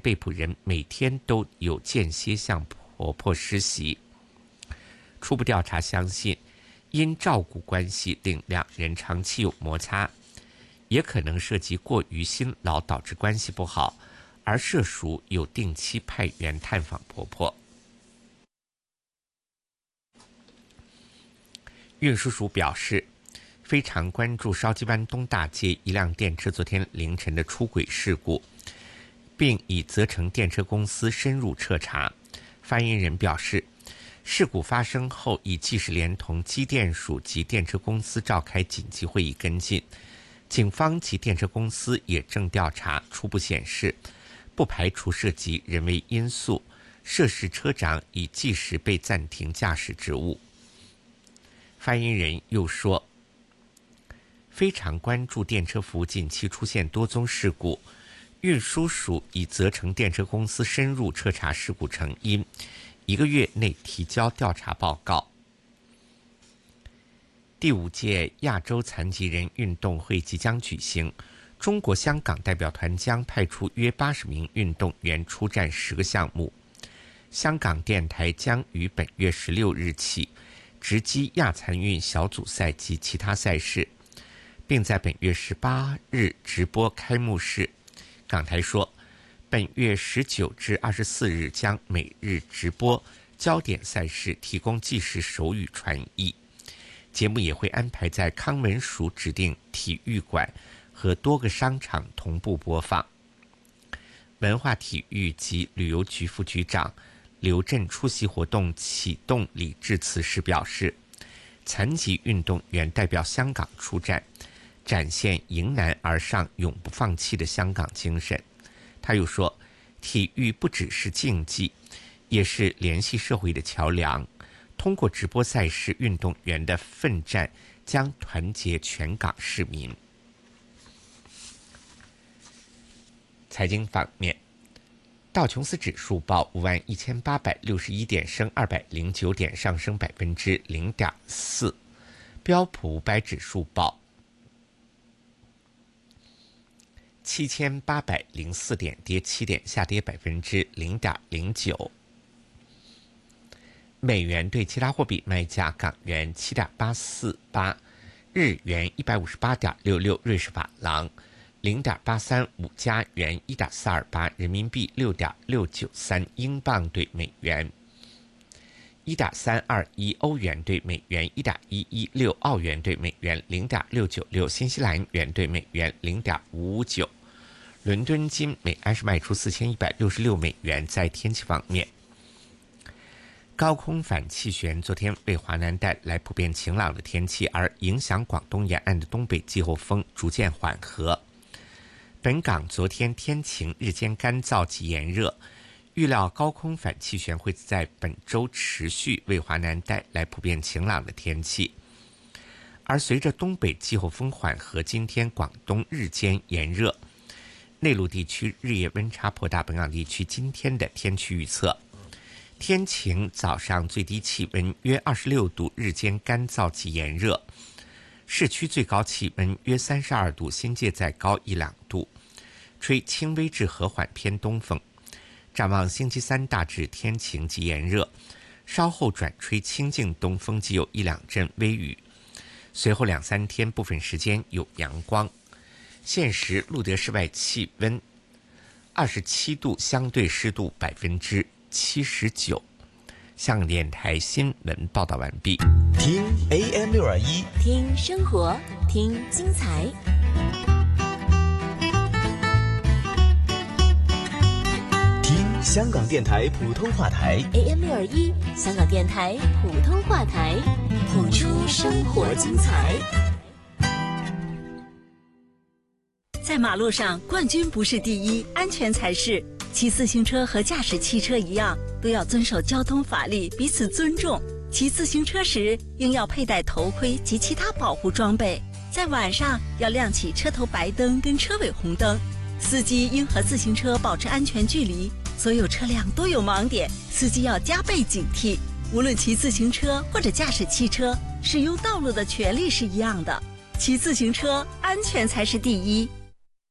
被捕人每天都有间歇向婆婆施袭。初步调查相信，因照顾关系令两人长期有摩擦，也可能涉及过于辛劳导致关系不好，而涉属有定期派员探访婆婆。运输署表示，非常关注筲箕湾东大街一辆电车昨天凌晨的出轨事故，并已责成电车公司深入彻查。发言人表示，事故发生后已即时连同机电署及电车公司召开紧急会议跟进，警方及电车公司也正调查，初步显示不排除涉及人为因素，涉事车长已即时被暂停驾驶职务。发言人又说，非常关注电车服务近期出现多宗事故，运输署已责成电车公司深入彻查事故成因，1个月内提交调查报告。第5届亚洲残疾人运动会即将举行，中国香港代表团将派出约80名运动员出战10个项目。香港电台将于本月16日起直击亚残运小组赛及其他赛事，并在本月18日直播开幕式。港台说，本月19至24日将每日直播焦点赛事，提供即时手语传译。节目也会安排在康文署指定体育馆和多个商场同步播放。文化体育及旅游局副局长刘震出席活动启动礼致辞时表示，残疾运动员代表香港出战，展现迎难而上、永不放弃的香港精神。他又说，体育不只是竞技，也是联系社会的桥梁。通过直播赛事，运动员的奋战将团结全港市民。财经方面，道琼斯指数报51861点，升209点，上升0.4%。标普500指数报7804点，跌7点，下跌0.09%。美元对其他货币卖价：港元7.848，日元158.66，瑞士法郎0.835，加元1.428，人民币6.693，英镑对美元1.321，欧元对美元1.116，澳元对美元0.696，新西兰元对美元0.559。伦敦金每安士卖出4166美元。在天气方面，高空反气旋昨天为华南带来普遍晴朗的天气，而影响广东沿岸的东北季候风逐渐缓和。本港昨天天晴，日间干燥及炎热，预料高空反气旋会在本周持续为华南带来普遍晴朗的天气。而随着东北季候风缓和，今天广东日间炎热，内陆地区日夜温差颇大。本港地区今天的天气预测：天晴，早上最低气温约26度，日间干燥及炎热，市区最高气温约32度，新界再高1-2度，吹轻微至和缓偏东风。展望星期三大致天晴及炎热，稍后转吹清劲东风及有1-2阵微雨，随后2-3天部分时间有阳光。现时录得室外气温27度，相对湿度79%。香港电台新闻报道完毕。 听 AM621， 听生活，听精彩。 听香港电台普通话台 AM621，香港电台普通话台，谱出生活精彩。 在马路上，冠军不是第一，安全才是。骑自行车和驾驶汽车一样，都要遵守交通法律，彼此尊重。骑自行车时，应要佩戴头盔及其他保护装备。在晚上，要亮起车头白灯跟车尾红灯。司机应和自行车保持安全距离。所有车辆都有盲点，司机要加倍警惕。无论骑自行车或者驾驶汽车，使用道路的权利是一样的。骑自行车，安全才是第一。